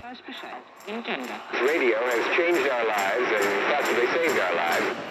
Weiß Bescheid. Nintendo. Radio has changed our lives and possibly saved our lives.